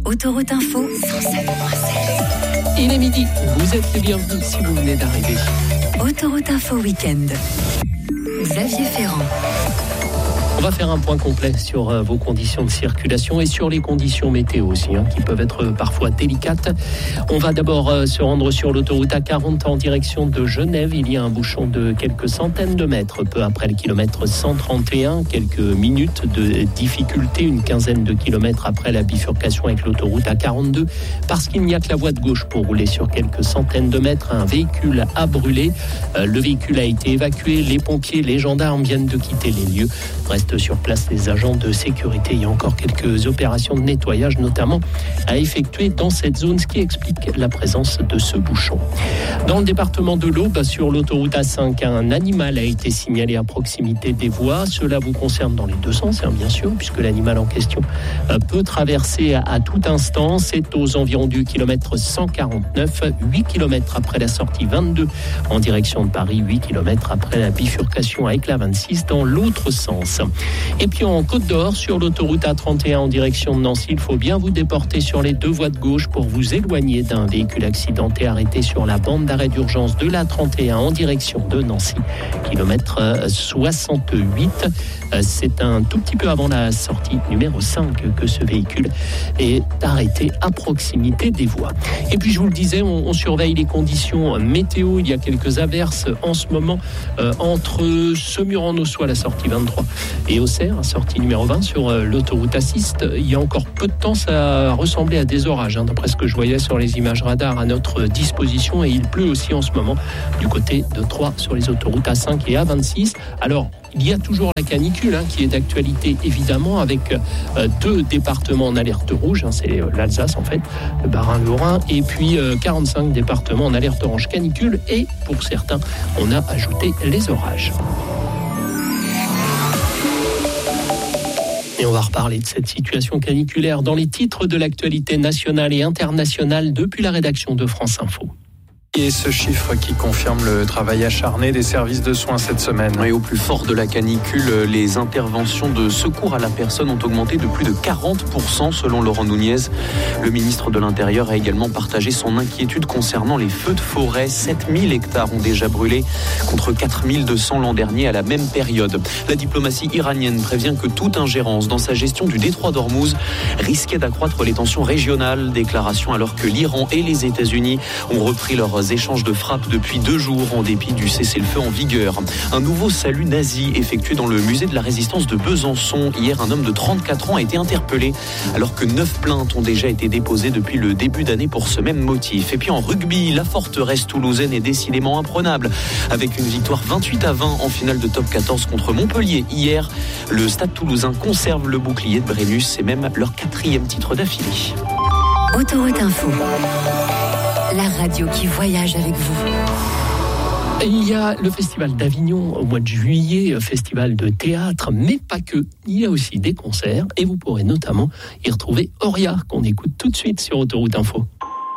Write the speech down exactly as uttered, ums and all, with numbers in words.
Autoroute Info cent sept virgule sept. Il est midi, vous êtes les bienvenus si vous venez d'arriver. Autoroute Info Week-end. Xavier Ferrand. On va faire un point complet sur euh, vos conditions de circulation et sur les conditions météo aussi, hein, qui peuvent être parfois délicates. On va d'abord euh, se rendre sur l'autoroute A quarante en direction de Genève. Il y a un bouchon de quelques centaines de mètres, peu après le kilomètre cent trente et un. Quelques minutes de difficulté, une quinzaine de kilomètres après la bifurcation avec l'autoroute A quarante-deux, parce qu'il n'y a que la voie de gauche pour rouler sur quelques centaines de mètres. Un véhicule a brûlé. Euh, le véhicule a été évacué. Les pompiers, les gendarmes viennent de quitter les lieux. Restent sur place les agents de sécurité. Il y a encore quelques opérations de nettoyage, notamment à effectuer dans cette zone, ce qui explique la présence de ce bouchon. Dans le département de l'Aube, sur l'autoroute A cinq, un animal a été signalé à proximité des voies. Cela vous concerne dans les deux sens, hein, bien sûr, puisque l'animal en question peut traverser à tout instant. C'est aux environs du kilomètre cent quarante-neuf, huit kilomètres après la sortie vingt-deux en direction de Paris, huit kilomètres après la bifurcation avec la vingt-six dans l'autre sens. Et puis en Côte d'Or, sur l'autoroute A trente et un en direction de Nancy, il faut bien vous déporter sur les deux voies de gauche pour vous éloigner d'un véhicule accidenté arrêté sur la bande d'arrêt d'urgence de l'A trente et un en direction de Nancy, kilomètre soixante-huit. C'est un tout petit peu avant la sortie numéro cinq que ce véhicule est arrêté à proximité des voies. Et puis je vous le disais, on, on surveille les conditions météo. Il y a quelques averses en ce moment euh, entre Semur-en-Ossois, la sortie vingt-trois, et Auxerre, sortie numéro vingt sur euh, l'autoroute A six. Il y a encore peu de temps, ça ressemblait à des orages, hein, d'après ce que je voyais sur les images radar à notre disposition. Et il pleut aussi en ce moment du côté de Troyes sur les autoroutes A cinq et A vingt-six. Alors, il y a toujours la canicule, hein, qui est d'actualité évidemment, avec euh, deux départements en alerte rouge, hein, c'est euh, l'Alsace en fait, le Bas-Rhin, le Haut-Rhin, et puis euh, quarante-cinq départements en alerte orange canicule, et pour certains, on a ajouté les orages. Et on va reparler de cette situation caniculaire dans les titres de l'actualité nationale et internationale depuis la rédaction de France Info. Et ce chiffre qui confirme le travail acharné des services de soins cette semaine. Et au plus fort de la canicule, les interventions de secours à la personne ont augmenté de plus de quarante pour cent selon Laurent Nunez. Le ministre de l'Intérieur a également partagé son inquiétude concernant les feux de forêt. sept mille hectares ont déjà brûlé contre quatre mille deux cents l'an dernier à la même période. La diplomatie iranienne prévient que toute ingérence dans sa gestion du détroit d'Ormuz risquait d'accroître les tensions régionales. Déclaration alors que l'Iran et les États-Unis ont repris leurs échanges de frappes depuis deux jours en dépit du cessez-le-feu en vigueur. Un nouveau salut nazi effectué dans le musée de la Résistance de Besançon. Hier, un homme de trente-quatre ans a été interpellé alors que neuf plaintes ont déjà été déposées depuis le début d'année pour ce même motif. Et puis en rugby, la forteresse toulousaine est décidément imprenable avec une victoire vingt-huit à vingt en finale de top quatorze contre Montpellier. Hier, le Stade Toulousain conserve le bouclier de Brennus. C'est même leur quatrième titre d'affilée. Autoroute Info. La radio qui voyage avec vous. Il y a le Festival d'Avignon au mois de juillet, festival de théâtre, mais pas que. Il y a aussi des concerts et vous pourrez notamment y retrouver Auria, qu'on écoute tout de suite sur Autoroute Info.